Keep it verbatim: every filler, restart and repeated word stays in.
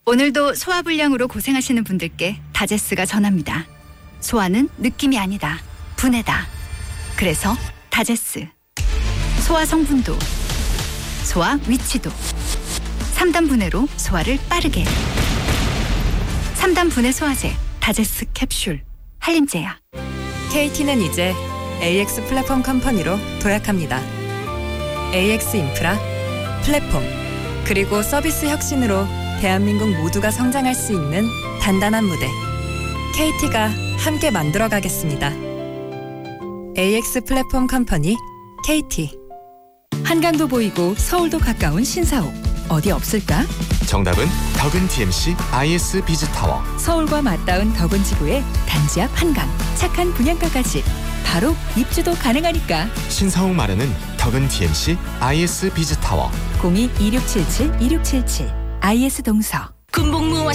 오늘도 소화불량으로 고생하시는 분들께 다제스가 전합니다. 소화는 느낌이 아니다. 분해다. 그래서 다제스. 소화 성분도, 소화 위치도. 삼 단 분해로 소화를 빠르게. 삼 단 분해 소화제 다제스 캡슐. 한림제야. 케이티는 이제 에이엑스 플랫폼 컴퍼니로 도약합니다. 에이엑스 인프라, 플랫폼, 그리고 서비스 혁신으로 대한민국 모두가 성장할 수 있는 단단한 무대. 케이티가 함께 만들어가겠습니다. 에이엑스 플랫폼 컴퍼니 케이티. 한강도 보이고 서울도 가까운 신사옥. 어디 없을까? 정답은 덕은 디엠씨 아이에스 비즈타워. 서울과 맞닿은 덕은 지구의 단지 앞 한강. 착한 분양가까지. 바로 입주도 가능하니까. 신사옥 마련은 덕은 디엠씨 아이에스 비즈타워. 공이 이육칠칠 이육칠칠 아이에스 동서. 군복무와